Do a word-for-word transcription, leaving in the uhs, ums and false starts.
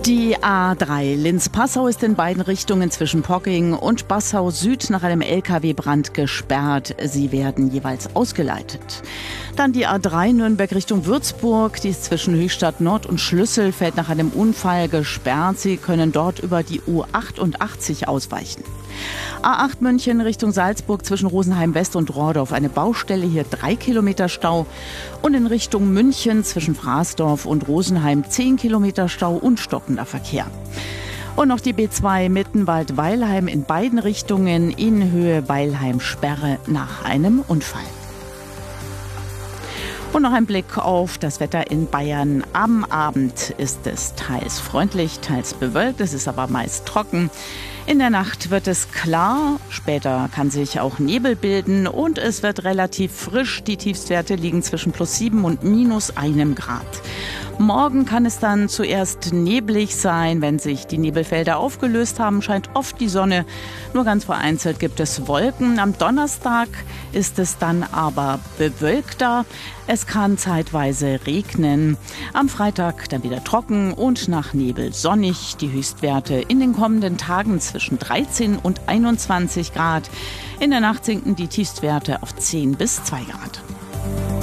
Die A drei Linz-Passau ist in beiden Richtungen zwischen Pocking und Passau Süd nach einem L K W-Brand gesperrt. Sie werden jeweils ausgeleitet. Dann die A drei Nürnberg Richtung Würzburg. Die ist zwischen Höchstadt Nord und Schlüsselfeld nach einem Unfall gesperrt. Sie können dort über die U achtundachtzig ausweichen. A acht München Richtung Salzburg zwischen Rosenheim West und Rohrdorf. Eine Baustelle, hier drei Kilometer Stau. Und in Richtung München zwischen Fraßdorf und Rosenheim zehn Kilometer Stau und stockender Verkehr. Und noch die B zwei Mittenwald-Weilheim in beiden Richtungen in Höhe Weilheim-Sperre nach einem Unfall. Und noch ein Blick auf das Wetter in Bayern. Am Abend ist es teils freundlich, teils bewölkt. Es ist aber meist trocken. In der Nacht wird es klar. Später kann sich auch Nebel bilden und es wird relativ frisch. Die Tiefstwerte liegen zwischen plus sieben und minus einem Grad. Morgen kann es dann zuerst neblig sein. Wenn sich die Nebelfelder aufgelöst haben, scheint oft die Sonne. Nur ganz vereinzelt gibt es Wolken. Am Donnerstag ist es dann aber bewölkter. Es kann zeitweise regnen. Am Freitag dann wieder trocken und nach Nebel sonnig. Die Höchstwerte in den kommenden Tagen zwischen dreizehn und einundzwanzig Grad. In der Nacht sinken die Tiefstwerte auf zehn bis zwei Grad.